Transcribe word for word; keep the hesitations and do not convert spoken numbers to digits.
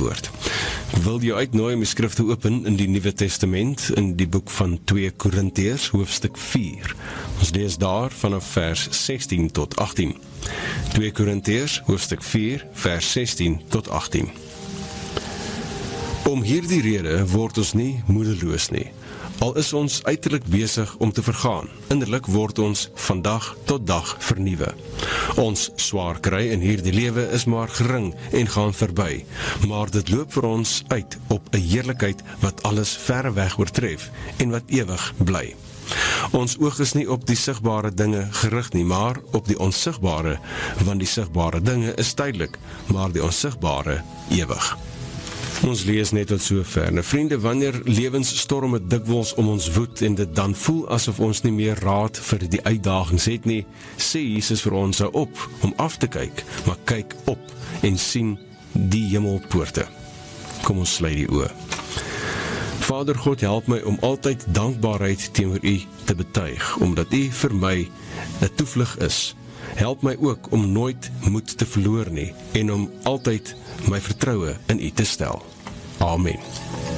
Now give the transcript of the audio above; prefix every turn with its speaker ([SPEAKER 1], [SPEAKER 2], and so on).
[SPEAKER 1] woord. Ek wil jou uitnooi om die skrif te open in die Nuwe Testament, in die boek van twee Korintiërs, hoofstuk vier. Ons lees daar vanaf vers sestien tot agttien. twee Korintiërs, hoofstuk vier, vers sestien tot agttien. Om hierdie rede word ons nie moedeloos nie. Al is ons uiterlik besig om te vergaan, innerlik word ons van dag tot dag vernuwe. Ons swaar kry in hierdie lewe is maar gering en gaan verby, maar dit loop vir ons uit op 'n heerlikheid wat alles verre weg oortref en wat ewig bly. Ons oog is nie op die sigbare dinge gerig nie, maar op die onsigbare, want die sigbare dinge is tydelik, maar die onsigbare ewig. Ons lees net tot sover. Nou vriende, wanneer lewensstorme dikwels om ons woed en dit dan voel asof ons nie meer raad vir die uitdagings het nie, sê Jesus vir ons hou op om af te kyk, maar kyk op en sien die hemelpoorte. Kom ons sluit die oë. Vader God, help my om altyd dankbaarheid teenoor U te betuig, omdat U vir my 'n toevlug is. Help my ook om nooit moed te verloor nie en om altyd my vertroue in U te stel. Amen.